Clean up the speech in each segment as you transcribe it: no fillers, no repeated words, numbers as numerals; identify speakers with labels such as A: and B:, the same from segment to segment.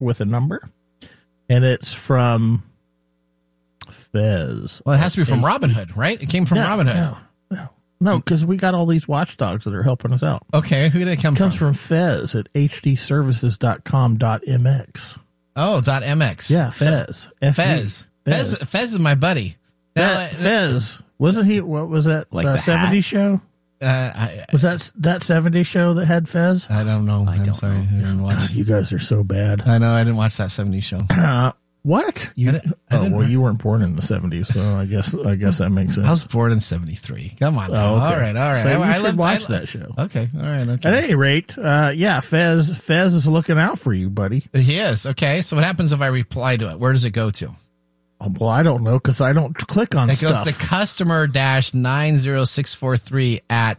A: with a number, and it's from Fez.
B: Well, it has to be from Robinhood, right? It came from Robinhood.
A: No, because we got all these watchdogs that are helping us out.
B: Okay, who did it come from?
A: It comes from Fez at hdservices.com.mx.
B: Oh, .mx.
A: Yeah, Fez.
B: Fez is my buddy.
A: Fez. Wasn't he? What was that?
C: Like
A: the 70s show? Was that 70s show that had Fez?
B: I don't know. I'm sorry. I didn't watch
A: God, you guys are so bad.
B: I know. I didn't watch that 70s show.
A: What? You weren't born in the 70s, so I guess that makes sense.
B: I was born in 73. Come on.
A: Oh, okay.
B: All right.
A: So I should watch that show.
B: Okay. All right. Okay.
A: At any rate, Fez is looking out for you, buddy.
B: He is. Okay. So what happens if I reply to it? Where does it go to?
A: Oh, well, I don't know because I don't click on stuff.
B: It goes to customer-90643 at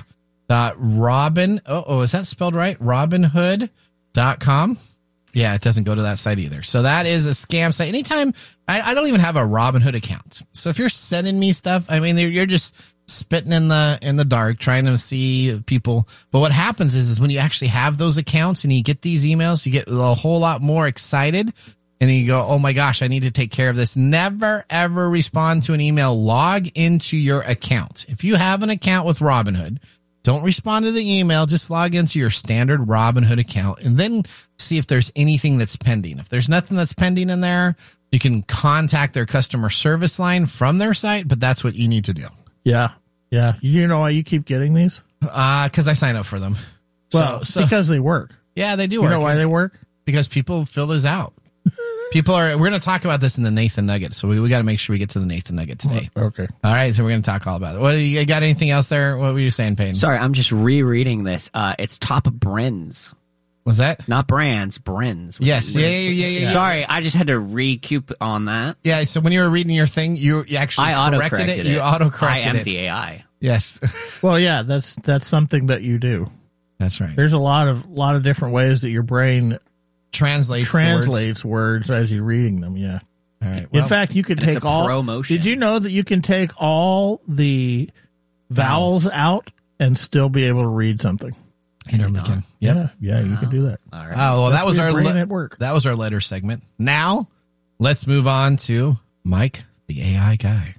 B: app.robin. Oh, is that spelled right? Robinhood.com. Yeah, it doesn't go to that site either. So that is a scam site. Anytime, I don't even have a Robinhood account. So if you're sending me stuff, I mean, you're just spitting in the dark, trying to see people. But what happens is when you actually have those accounts and you get these emails, you get a whole lot more excited. And you go, oh my gosh, I need to take care of this. Never, ever respond to an email. Log into your account. If you have an account with Robinhood, don't respond to the email. Just log into your standard Robinhood account and then see if there's anything that's pending. If there's nothing that's pending in there, you can contact their customer service line from their site, but that's what you need to do.
A: Yeah. Yeah. You know why you keep getting these?
B: Because I sign up for them.
A: Well, because they work.
B: Yeah, they do work.
A: You know why they work?
B: Because people fill those out. We're going to talk about this in the Nathan Nugget. So we got to make sure we get to the Nathan Nugget today.
A: Okay.
B: All right. So we're going to talk all about it. What, you got anything else there? What were you saying, Payne?
C: Sorry, I'm just rereading this. It's Top Brands.
B: Was that?
C: Not brands, Brands.
B: Yes. Yeah.
C: Sorry, I just had to recoup on that.
B: Yeah. So when you were reading your thing, you actually corrected it. You auto-corrected it.
C: I am the AI.
B: Yes.
A: Well, yeah, that's something that you do.
B: That's right.
A: There's a lot of different ways that your brain
B: translates
A: words as you're reading them. Yeah.
B: All right.
A: In fact, you could take all.
C: Promotion.
A: Did you know that you can take all the vowels out and still be able to read something?
B: You normally can. Yep.
A: Yeah, you can do that.
C: All right.
B: Oh, well, that was our
A: at work.
B: That was our letter segment. Now, let's move on to Mike, the AI guy.